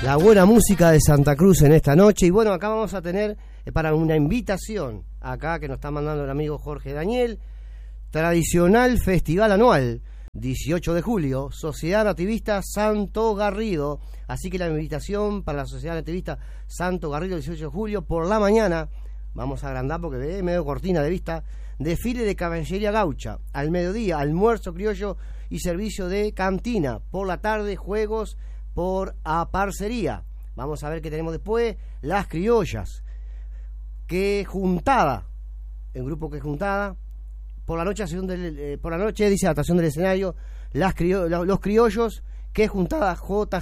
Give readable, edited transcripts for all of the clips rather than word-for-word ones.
La buena música de Santa Cruz en esta noche. Y bueno, acá vamos a tener para una invitación, acá que nos está mandando el amigo Jorge Daniel, tradicional festival anual, 18 de julio, Sociedad Nativista Santo Garrido. Así que la invitación para la Sociedad Nativista Santo Garrido, 18 de julio, por la mañana, vamos a agrandar porque ve medio cortina de vista, desfile de caballería gaucha, al mediodía, almuerzo criollo y servicio de cantina, por la tarde, juegos por aparcería. Vamos a ver qué tenemos después, las criollas, que juntada, el grupo que juntada, por la noche dice adaptación del escenario, los criollos, que juntada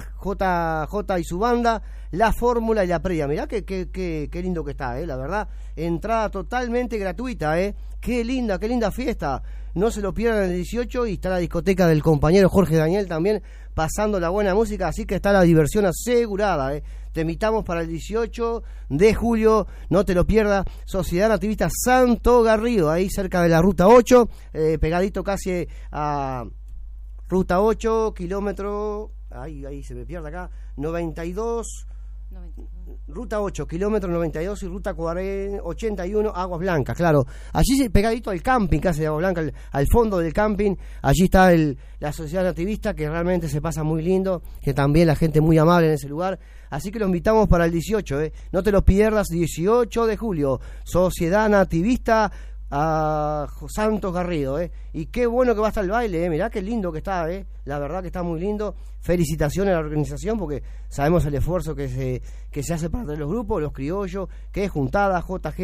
J y su banda, la fórmula y la previa. Mirá qué lindo que está, la verdad, entrada totalmente gratuita, qué linda fiesta. No se lo pierdan el 18 y está la discoteca del compañero Jorge Daniel también pasando la buena música, así que está la diversión asegurada. Te invitamos para el 18 de julio, no te lo pierdas, Sociedad Nativista Santo Garrido, ahí cerca de la Ruta 8, pegadito casi a Ruta 8, kilómetro, ahí se me pierde acá, 92... Ruta 8, kilómetro 92 y ruta 81, Aguas Blancas, claro. Allí pegadito al camping, casi de Aguas Blancas, al fondo del camping, allí está la Sociedad Nativista, que realmente se pasa muy lindo, que también la gente muy amable en ese lugar. Así que lo invitamos para el 18, no te lo pierdas, 18 de julio, Sociedad Nativista a Santos Garrido, y qué bueno que va a estar el baile, mirá qué lindo que está, la verdad que está muy lindo. Felicitaciones a la organización porque sabemos el esfuerzo que se hace para traer los grupos, los criollos, que es juntada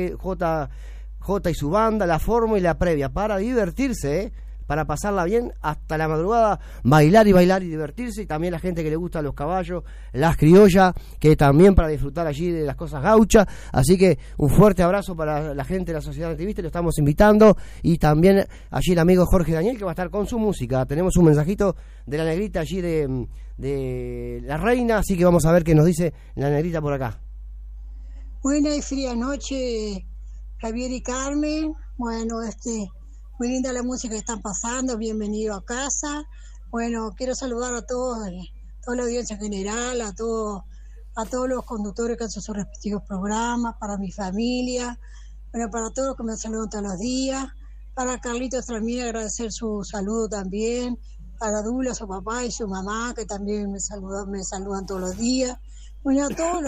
J y su banda, la forma y la previa, para divertirse, para pasarla bien hasta la madrugada, bailar y divertirse, y también la gente que le gusta los caballos, las criollas, que también para disfrutar allí de las cosas gauchas. Así que un fuerte abrazo para la gente de la Sociedad Nativista, lo estamos invitando, y también allí el amigo Jorge Daniel, que va a estar con su música. Tenemos un mensajito de la negrita allí de la reina, así que vamos a ver qué nos dice la negrita por acá. Buena y fría noche, Javier y Carmen. Bueno, muy linda la música que están pasando, bienvenido a casa. Bueno, quiero saludar a toda la audiencia general, a todos los conductores que hacen sus respectivos programas, para mi familia, bueno, para todos los que me saludan todos los días, para Carlitos también agradecer su saludo también, para Dula, su papá y su mamá, que también me saludan todos los días. Bueno,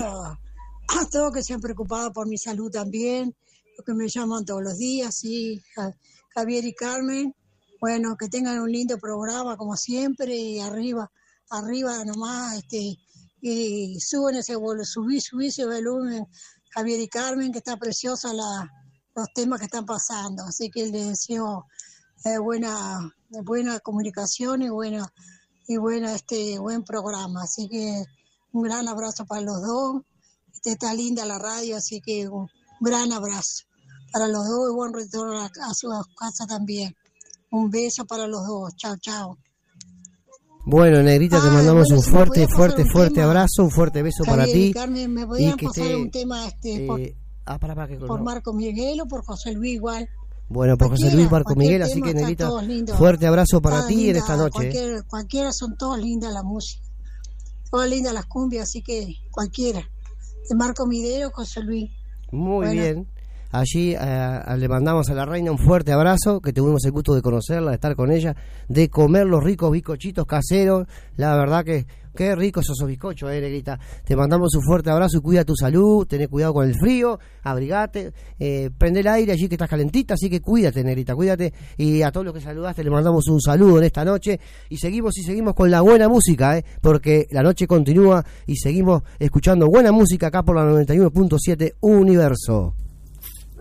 a todos que se han preocupado por mi salud también, los que me llaman todos los días, sí, Javier y Carmen. Bueno, que tengan un lindo programa como siempre, y arriba nomás, y subí ese volumen, Javier y Carmen, que está preciosa los temas que están pasando. Así que les deseo buena comunicación y buen programa. Así que un gran abrazo para los dos. Está linda la radio, así que un gran abrazo para los dos y buen retorno a su casa también. Un beso para los dos. Chao, chao. Bueno, negrita, te mandamos un fuerte abrazo, un fuerte beso para ti. Carmen, ¿me podían pasar un tema por Marco Miguel o por José Luis igual? Bueno, por José Luis, Marco Miguel, así que negrita, fuerte abrazo para ti en esta noche. Cualquiera, son todas lindas la música, todas lindas las cumbias, así que cualquiera. De Marco Miguel o José Luis. Muy bien. Allí le mandamos a la reina un fuerte abrazo, que tuvimos el gusto de conocerla, de estar con ella, de comer los ricos bizcochitos caseros. La verdad que qué ricos esos bizcochos, negrita. Te mandamos un fuerte abrazo y cuida tu salud, tené cuidado con el frío, abrigate, prende el aire allí que estás calentita, así que cuídate, negrita, cuídate. Y a todos los que saludaste le mandamos un saludo en esta noche, y seguimos con la buena música, porque la noche continúa y seguimos escuchando buena música acá por la 91.7 Universo.